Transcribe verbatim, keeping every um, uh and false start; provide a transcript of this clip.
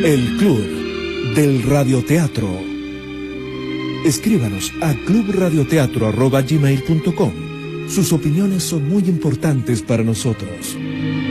El Club del Radioteatro. Escríbanos a club radioteatro arroba gmail punto com. Sus opiniones son muy importantes para nosotros.